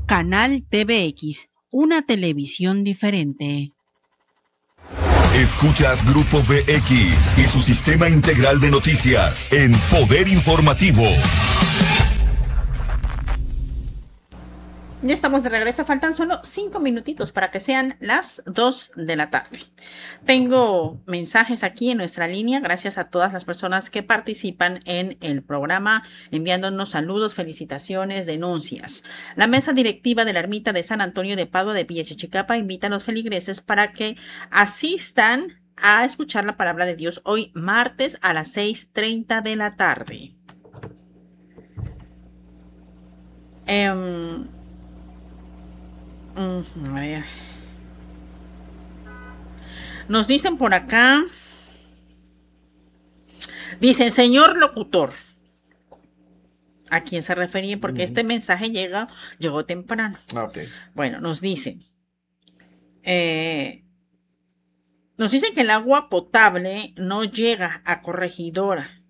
Canal TVX, una televisión diferente. Escuchas Grupo VX y su sistema integral de noticias en Poder Informativo. Ya estamos de regreso, faltan solo 5 minutitos para que sean las 2 de la tarde. Tengo mensajes aquí en nuestra línea, gracias a todas las personas que participan en el programa, enviándonos saludos, felicitaciones, denuncias. La mesa directiva de la Ermita de San Antonio de Padua de Piachichicapa invita a los feligreses para que asistan a escuchar la palabra de Dios hoy martes a las 6:30 de la tarde. A ver. Nos dicen por acá, dicen, señor locutor, ¿a quién se refería? Porque este mensaje llegó temprano. Okay. Bueno, nos dicen que el agua potable no llega a Corregidora.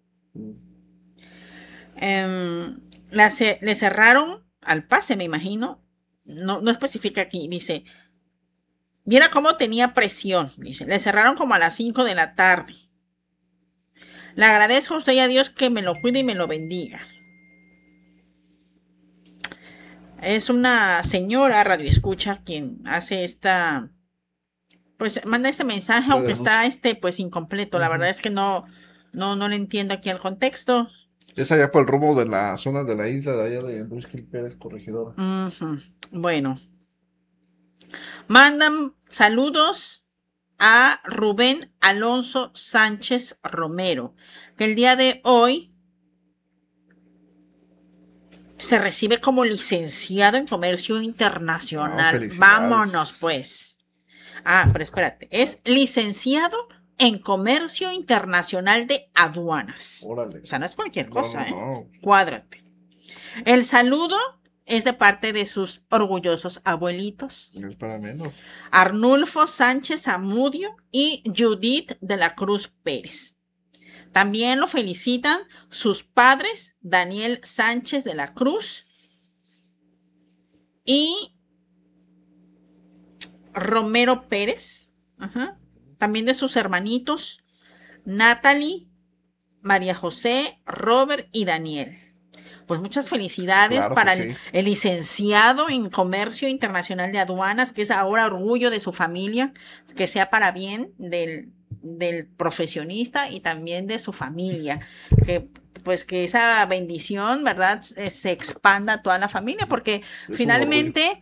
Le cerraron al pase, me imagino. No especifica aquí, dice, viera cómo tenía presión, dice, le cerraron como a las 5 de la tarde. Le agradezco a usted y a Dios que me lo cuide y me lo bendiga. Es una señora radioescucha quien hace manda este mensaje, aunque está pues incompleto. La verdad es que no le entiendo aquí el contexto. Es allá por el rumbo de la zona de la isla de allá de Luis Gil Pérez, Corregidora. Bueno. Mandan saludos a Rubén Alonso Sánchez Romero, que el día de hoy se recibe como licenciado en Comercio Internacional. Vámonos, pues. Pero espérate, es licenciado en Comercio Internacional de Aduanas. Órale. O sea, no es cualquier cosa, no. Cuádrate. El saludo es de parte de sus orgullosos abuelitos. No es para menos. Arnulfo Sánchez Amudio y Judith de la Cruz Pérez. También lo felicitan sus padres, Daniel Sánchez de la Cruz y Romero Pérez. También de sus hermanitos, Natalie, María José, Robert y Daniel. Pues muchas felicidades para el licenciado en Comercio Internacional de Aduanas, que es ahora orgullo de su familia, que sea para bien del profesionista y también de su familia, que esa bendición, ¿verdad?, se expanda a toda la familia, porque finalmente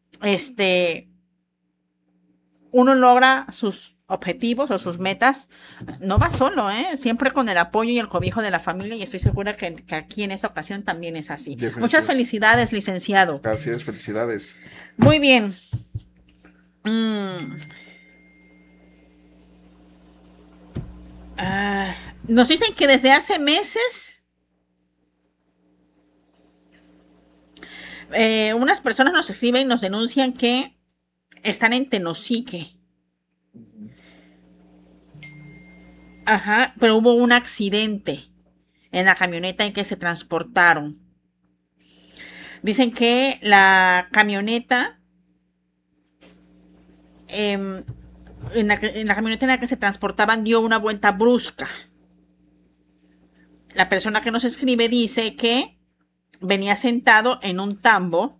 uno logra sus objetivos o sus metas, no va solo, siempre con el apoyo y el cobijo de la familia, y estoy segura que aquí en esta ocasión también es así. Muchas felicidades, licenciado. Así es, felicidades. Muy bien. Nos dicen que desde hace meses unas personas nos escriben y nos denuncian que están en Tenosique. Pero hubo un accidente en la camioneta en que se transportaron. Dicen que la camioneta, en la camioneta en la que se transportaban dio una vuelta brusca. La persona que nos escribe dice que venía sentado en un tambo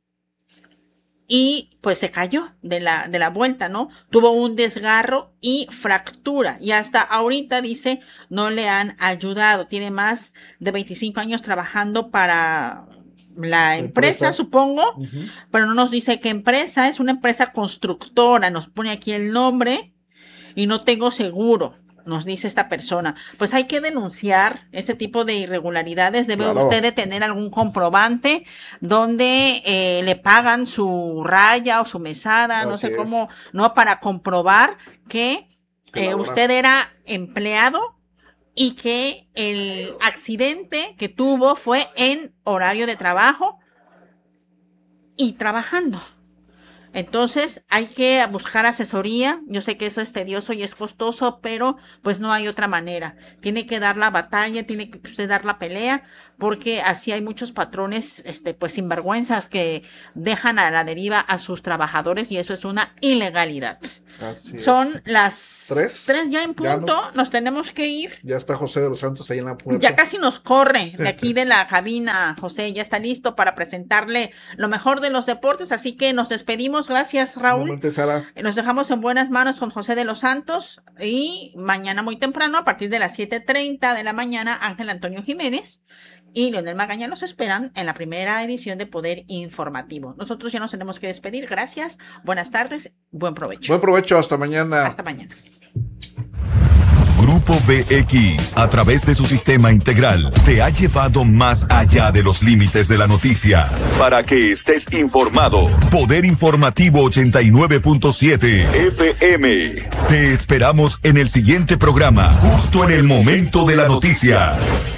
y pues se cayó de la vuelta, ¿no? Tuvo un desgarro y fractura, y hasta ahorita dice no le han ayudado. Tiene más de 25 años trabajando para la empresa, supongo, pero no nos dice qué empresa. Es una empresa constructora, nos pone aquí el nombre y no tengo seguro, nos dice esta persona. Pues hay que denunciar este tipo de irregularidades. Debe usted de tener algún comprobante donde le pagan su raya o su mesada, no sé cómo, ¿no?, para comprobar que usted era empleado y que el accidente que tuvo fue en horario de trabajo y trabajando. Entonces hay que buscar asesoría. Yo sé que eso es tedioso y es costoso, pero pues no hay otra manera. Tiene que dar la batalla, tiene que usted dar la pelea, porque así hay muchos patrones, pues sinvergüenzas que dejan a la deriva a sus trabajadores y eso es una ilegalidad. Así Son las 3 ya en punto, nos tenemos que ir. Ya está José de los Santos ahí en la puerta. Ya casi nos corre de aquí de la cabina. José ya está listo para presentarle lo mejor de los deportes, así que nos despedimos. Gracias, Raúl. Sara. Nos dejamos en buenas manos con José de los Santos y mañana muy temprano, a partir de las 7:30 de la mañana, Ángel Antonio Jiménez y Leonel Magaña nos esperan en la primera edición de Poder Informativo. Nosotros ya nos tenemos que despedir. Gracias, buenas tardes, buen provecho. Buen provecho, hasta mañana. Hasta mañana. Grupo VX, a través de su sistema integral, te ha llevado más allá de los límites de la noticia para que estés informado. Poder Informativo 89.7 FM. Te esperamos en el siguiente programa, justo en el momento de la noticia.